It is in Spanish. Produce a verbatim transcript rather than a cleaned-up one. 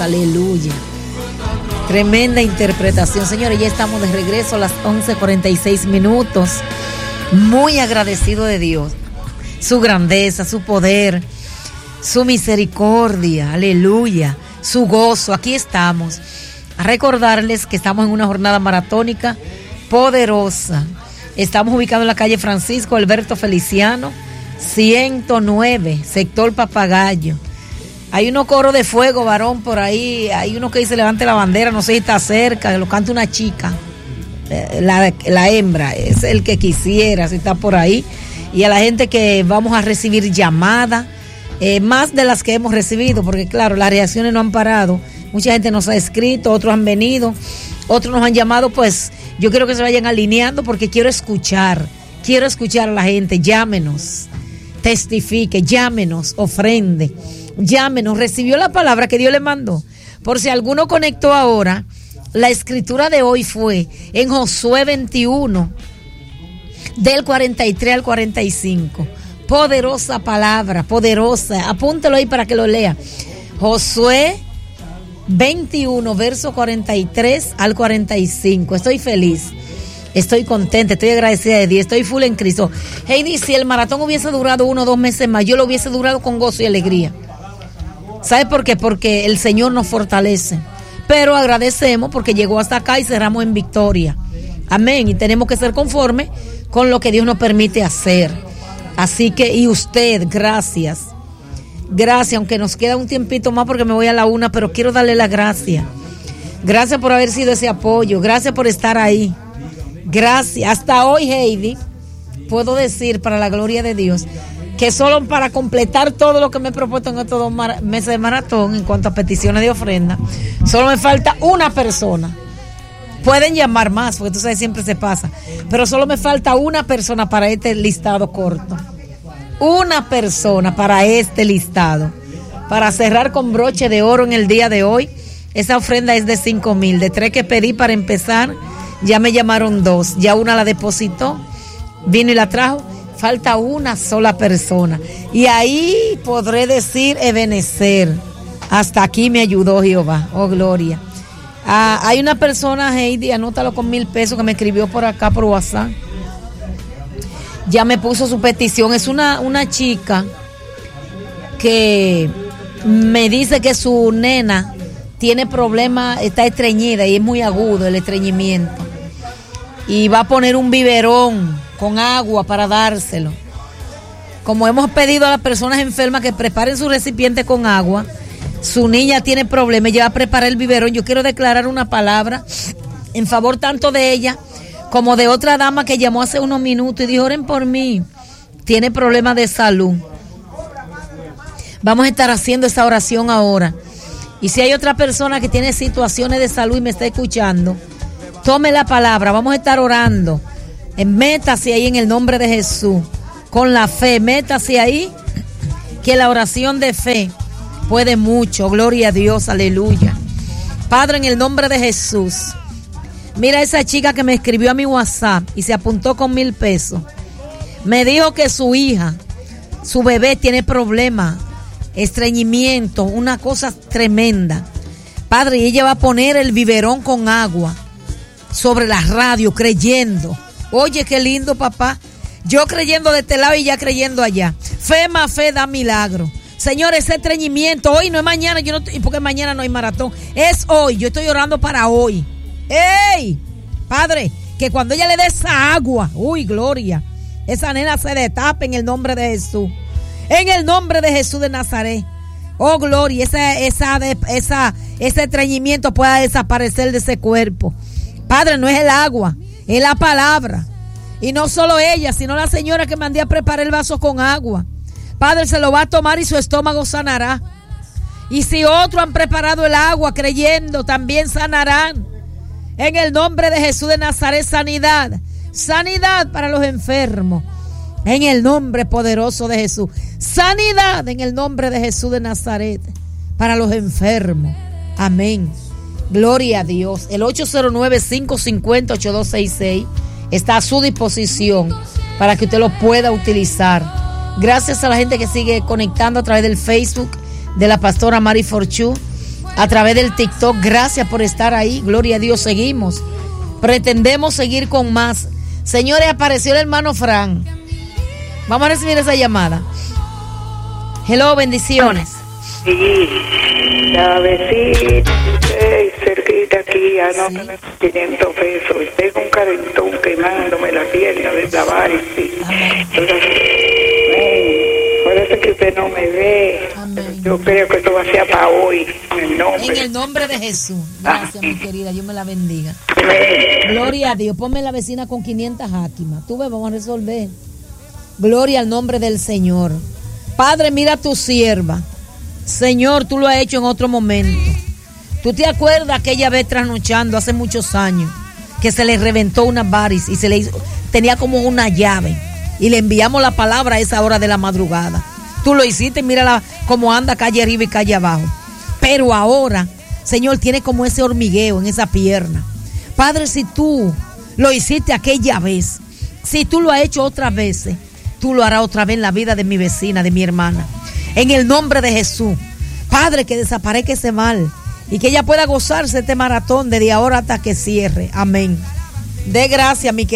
aleluya. Tremenda interpretación, señores. Ya estamos de regreso a las once cuarenta y seis minutos. Muy agradecido de Dios, su grandeza, su poder, su misericordia, aleluya, su gozo. Aquí estamos a recordarles que estamos en una jornada maratónica poderosa. Estamos ubicados en la calle Francisco Alberto Feliciano, ciento nueve, sector Papagayo. Hay unos coros de fuego, varón, por ahí. Hay uno que dice levante la bandera, no sé si está cerca, lo canta una chica. La, la hembra, es el que quisiera, si está por ahí. Y a la gente que vamos a recibir llamadas, eh, más de las que hemos recibido, porque claro, las reacciones no han parado. Mucha gente nos ha escrito, otros han venido, otros nos han llamado. Pues yo quiero que se vayan alineando porque quiero escuchar, quiero escuchar a la gente. Llámenos, testifique, llámenos, ofrende, llámenos. Recibió la palabra que Dios le mandó. Por si alguno conectó ahora, la escritura de hoy fue en Josué veintiuno, del cuarenta y tres al cuarenta y cinco. Poderosa palabra, poderosa. Apúntelo ahí para que lo lea. Josué veintiuno, verso cuarenta y tres al cuarenta y cinco. Estoy feliz, estoy contenta, estoy agradecida de Dios, estoy full en Cristo. Heidi, si el maratón hubiese durado uno o dos meses más, yo lo hubiese durado con gozo y alegría. ¿Sabe por qué? Porque el Señor nos fortalece. Pero agradecemos porque llegó hasta acá y cerramos en victoria. Amén. Y tenemos que ser conformes con lo que Dios nos permite hacer. Así que, y usted, gracias. Gracias, aunque nos queda un tiempito más porque me voy a la una, pero quiero darle las gracias. Gracias por haber sido ese apoyo. Gracias por estar ahí. Gracias. Hasta hoy, Heidi, puedo decir, para la gloria de Dios, que solo para completar todo lo que me he propuesto en estos dos mar- meses de maratón, en cuanto a peticiones de ofrenda, solo me falta una persona. Pueden llamar más, porque tú sabes, siempre se pasa. Pero solo me falta una persona para este listado corto. Una persona para este listado. Para cerrar con broche de oro en el día de hoy. Esa ofrenda es de cinco mil. De tres que pedí para empezar, ya me llamaron dos. Ya una la depositó, vino y la trajo. Falta una sola persona. Y ahí podré decir Ebenezer. Hasta aquí me ayudó Jehová. Oh, gloria. Ah, hay una persona, Heidi, anótalo con mil pesos, que me escribió por acá por WhatsApp. Ya me puso su petición. Es una, una chica que me dice que su nena tiene problemas, está estreñida y es muy agudo el estreñimiento. Y va a poner un biberón con agua para dárselo. Como hemos pedido a las personas enfermas que preparen su recipiente con agua, su niña tiene problemas, ella va a preparar el biberón. Yo quiero declarar una palabra en favor tanto de ella como de otra dama que llamó hace unos minutos y dijo: oren por mí, tiene problemas de salud. Vamos a estar haciendo esa oración ahora. Y si hay otra persona que tiene situaciones de salud y me está escuchando, tome la palabra, vamos a estar orando. Métase ahí en el nombre de Jesús, con la fe, métase ahí, que la oración de fe puede mucho. Gloria a Dios, aleluya. Padre, en el nombre de Jesús, mira esa chica que me escribió a mi WhatsApp y se apuntó con mil pesos. Me dijo que su hija, su bebé tiene problemas, estreñimiento, una cosa tremenda. Padre, y ella va a poner el biberón con agua sobre la radio, creyendo. Oye, qué lindo, papá. Yo creyendo de este lado y ya creyendo allá. Fe más fe da milagro. Señor, ese estreñimiento, hoy no es mañana, yo no, porque mañana no hay maratón. Es hoy, yo estoy orando para hoy. ¡Ey! Padre, que cuando ella le dé esa agua, uy, gloria, esa nena se destape en el nombre de Jesús. En el nombre de Jesús de Nazaret. Oh, gloria, esa, esa, esa, ese estreñimiento pueda desaparecer de ese cuerpo. Padre, no es el agua, es la palabra. Y no solo ella, sino la señora que mandé a preparar el vaso con agua. Padre, se lo va a tomar y su estómago sanará. Y si otros han preparado el agua creyendo, también sanarán. En el nombre de Jesús de Nazaret, sanidad. Sanidad para los enfermos. En el nombre poderoso de Jesús. Sanidad en el nombre de Jesús de Nazaret para los enfermos. Amén. Gloria a Dios. El ocho cero nueve, cinco cinco cero, ocho dos seis seis está a su disposición para que usted lo pueda utilizar. Gracias a la gente que sigue conectando a través del Facebook de la pastora Mari Forchú. a través del TikTok. Gracias por estar ahí. Gloria a Dios, seguimos. Pretendemos seguir con más. Señores, apareció el hermano Fran. Vamos a recibir esa llamada. Hello, bendiciones. Sí, la vecina, hey, cerquita aquí, anótame sí. quinientos pesos. Tengo un calentón quemándome la pierna de la varices. Entonces, parece que usted no me ve. Amén. Yo creo que esto va a ser para hoy, en el nombre. En el nombre de Jesús. Gracias, ah. mi querida, Dios me la bendiga. Amén. Gloria a Dios. Ponme la vecina con quinientas jáquimas. Tú ves, vamos a resolver. Gloria al nombre del Señor. Padre, mira a tu sierva. Señor, tú lo has hecho en otro momento. ¿Tú te acuerdas aquella vez trasnochando hace muchos años que se le reventó una variz y se le hizo, tenía como una llave y le enviamos la palabra a esa hora de la madrugada? Tú lo hiciste, mírala cómo anda calle arriba y calle abajo. Pero ahora, Señor, tiene como ese hormigueo en esa pierna. Padre, si tú lo hiciste aquella vez, si tú lo has hecho otras veces, tú lo harás otra vez en la vida de mi vecina, de mi hermana. En el nombre de Jesús, Padre, que desaparezca ese mal y que ella pueda gozarse este maratón desde ahora hasta que cierre. Amén. De gracia, mi querido.